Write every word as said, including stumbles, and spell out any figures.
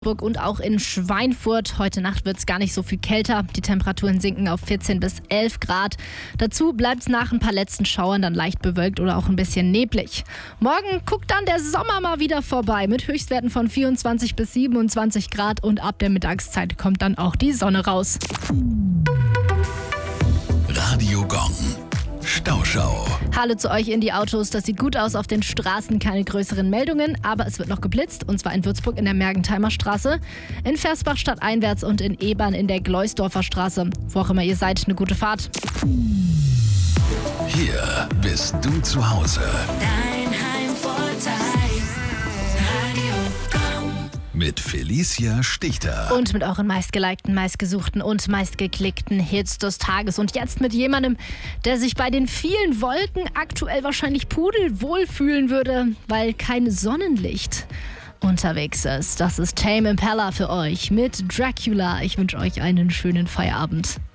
Und auch in Schweinfurt. Heute Nacht wird es gar nicht so viel kälter. Die Temperaturen sinken auf vierzehn bis elf Grad. Dazu bleibt es nach ein paar letzten Schauern dann leicht bewölkt oder auch ein bisschen neblig. Morgen guckt dann der Sommer mal wieder vorbei mit Höchstwerten von vierundzwanzig bis siebenundzwanzig Grad und ab der Mittagszeit kommt dann auch die Sonne raus. Radio Gong. Stauschau. Hallo zu euch in die Autos. Das sieht gut aus auf den Straßen. Keine größeren Meldungen, aber es wird noch geblitzt. Und zwar in Würzburg in der Mergentheimer Straße, in Versbach stadteinwärts und in Ebern in der Gleusdorfer Straße. Wo auch immer ihr seid, eine gute Fahrt. Hier bist du zu Hause. Dein Heimvorteil. Radio Gong. Mit Felicia Stichter. Und mit euren meistgelikten, meistgesuchten und meistgeklickten Hits des Tages. Und jetzt mit jemandem, der sich bei den vielen Wolken aktuell wahrscheinlich pudelwohl fühlen würde, weil kein Sonnenlicht unterwegs ist. Das ist Tame Impala für euch mit Dracula. Ich wünsche euch einen schönen Feierabend.